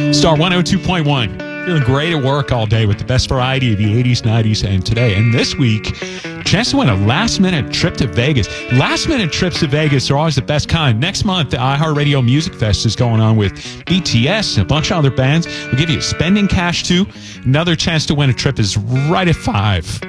Star 102.1. Feeling great at work all day with the best variety of the 80s, 90s, and today. And this week, chance to win a last-minute trip to Vegas. Last-minute trips to Vegas are always the best kind. Next month, the iHeartRadio Music Fest is going on with BTS and a bunch of other bands. We'll give you spending cash, too. Another chance to win a trip is right at 5.